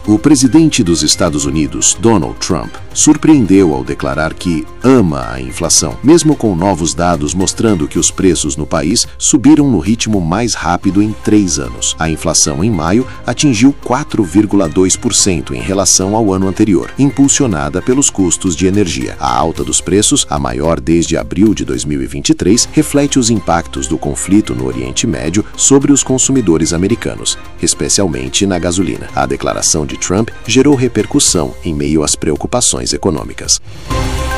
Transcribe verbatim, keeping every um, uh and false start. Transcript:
O presidente dos Estados Unidos, Donald Trump, surpreendeu ao declarar que ama a inflação, mesmo com novos dados mostrando que os preços no país subiram no ritmo mais rápido em três anos. A inflação em maio atingiu quatro vírgula dois por cento em relação ao ano anterior, impulsionada pelos custos de energia. A alta dos preços, a maior desde abril de dois mil e vinte e três, reflete os impactos do conflito no Oriente Médio sobre os consumidores americanos, especialmente na gasolina. A declaração de Trump gerou repercussão em meio às preocupações econômicas.